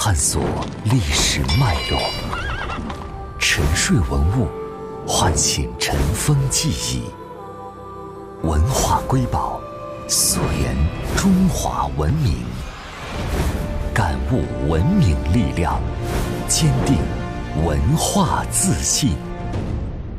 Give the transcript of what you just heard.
探索历史脉络，沉睡文物，唤醒尘封记忆。文化瑰宝，溯源中华文明，感悟文明力量，坚定文化自信。